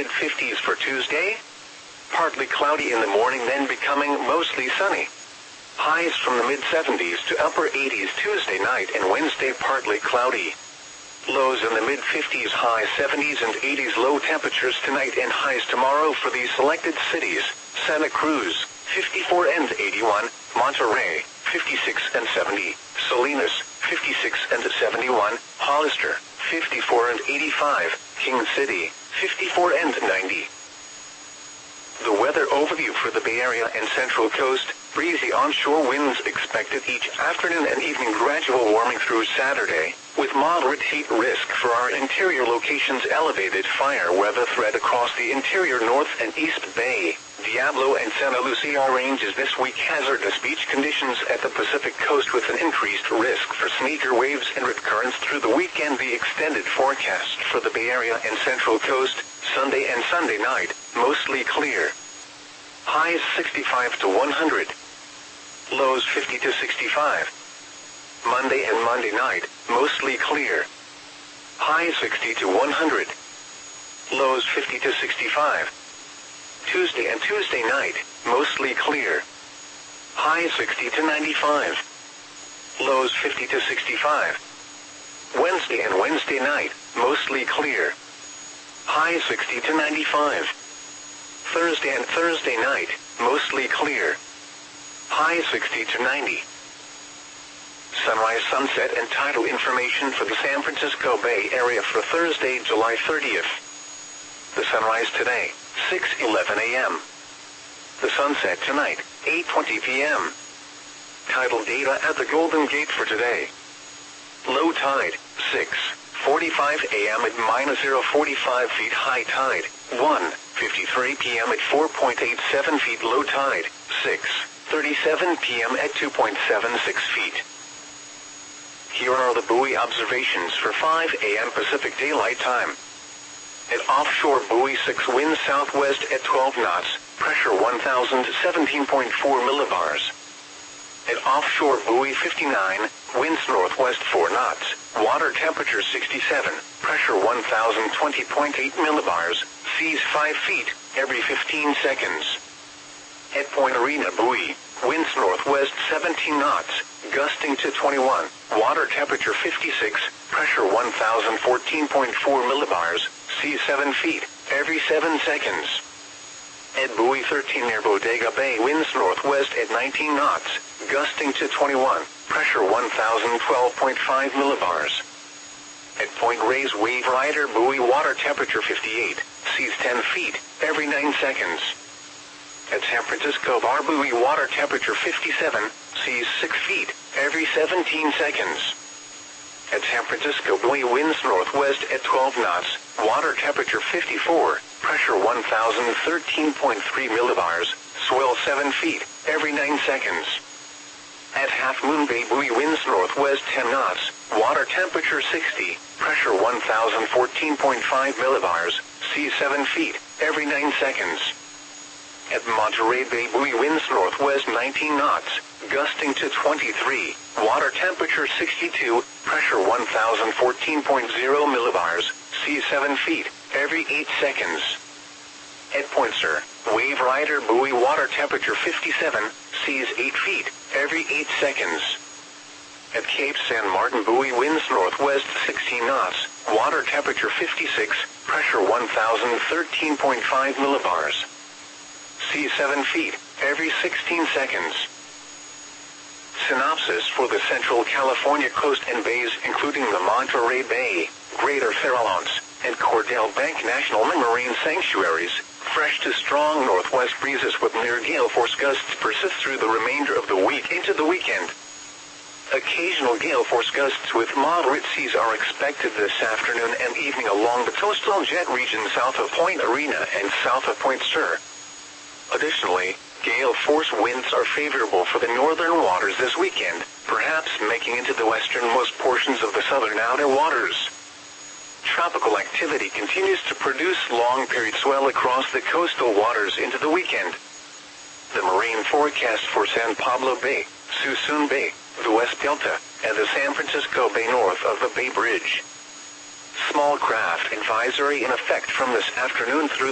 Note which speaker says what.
Speaker 1: mid-50s for Tuesday. Partly cloudy in the morning, then becoming mostly sunny. Highs from the mid-70s to upper 80s Tuesday night and Wednesday, partly cloudy. Lows in the mid-50s, high 70s and 80s. Low temperatures tonight and highs tomorrow for these selected cities: Santa Cruz, 54 and 81, Monterrey, 56 and 70, Salinas, 56 and 71, Hollister, 54 and 85, King City, 54 and 90. The weather overview for the Bay Area and Central Coast: breezy onshore winds expected each afternoon and evening. Gradual warming through Saturday, with moderate heat risk for our interior locations. Elevated fire weather threat across the interior North and East Bay, Diablo and Santa Lucia ranges this week. Hazardous beach conditions at the Pacific Coast with an increased risk for sneaker waves and rip currents through the weekend. The extended forecast for the Bay Area and Central Coast: Sunday and Sunday night, mostly clear. Highs 65 to 100. Lows 50 to 65. Monday and Monday night, mostly clear. Highs 60 to 100. Lows 50 to 65. Tuesday and Tuesday night, mostly clear. Highs 60 to 95. Lows 50 to 65. Wednesday and Wednesday night, mostly clear. Highs 60 to 95. Thursday and Thursday night, mostly clear. Highs 60 to 90. Sunrise, sunset, and tidal information for the San Francisco Bay Area for Thursday, July 30th. The sunrise today, 6:11 a.m. The sunset tonight, 8:20 p.m. Tidal data at the Golden Gate for today. Low tide, 6:45 a.m. at -0.45 feet. High tide, 1:53 p.m. at 4.87 feet. Low tide, 6:37 p.m. at 2.76 feet. Here are the buoy observations for 5 a.m. Pacific Daylight Time. At offshore buoy 6, wind southwest at 12 knots, pressure 1,017.4 millibars. At offshore buoy 59, winds northwest 4 knots, water temperature 67, pressure 1,020.8 millibars, seas 5 feet, every 15 seconds. At Point Arena buoy, winds northwest 17 knots, gusting to 21, water temperature 56, pressure 1,014.4 millibars, seas 7 feet, every 7 seconds. At buoy 13 near Bodega Bay, winds northwest at 19 knots, gusting to 21, pressure 1,012.5 millibars. At Point Reyes Wave Rider buoy, water temperature 58, seas 10 feet, every 9 seconds. At San Francisco Bar buoy, water temperature 57, seas 6 feet, every 17 seconds. At San Francisco buoy, winds northwest at 12 knots, water temperature 54, pressure 1,013.3 millibars, swell 7 feet, every 9 seconds. At Half Moon Bay buoy, winds northwest 10 knots, water temperature 60, pressure 1,014.5 millibars, seas 7 feet, every 9 seconds. At Monterey Bay buoy, winds northwest 19 knots, gusting to 23, water temperature 62, pressure 1,014.0 millibars, seas 7 feet, every 8 seconds. At Point Sur, Wave Rider buoy, water temperature 57, seas 8 feet, every 8 seconds. At Cape San Martin buoy, winds northwest 16 knots, water temperature 56, pressure 1,013.5 millibars. Seas 7 feet, every 16 seconds. Synopsis for the Central California coast and bays, including the Monterey Bay, Greater Farallones, and Cordell Bank National Marine Sanctuaries. Fresh to strong northwest breezes with near gale force gusts persist through the remainder of the week into the weekend. Occasional gale force gusts with moderate seas are expected this afternoon and evening along the coastal jet region south of Point Arena and south of Point Sur. Additionally, gale force winds are favorable for the northern waters this weekend, perhaps making into the westernmost portions of the southern outer waters. Tropical activity continues to produce long-period swell across the coastal waters into the weekend. The marine forecast for San Pablo Bay, Suisun Bay, the West Delta, and the San Francisco Bay north of the Bay Bridge. Small craft advisory in effect from this afternoon through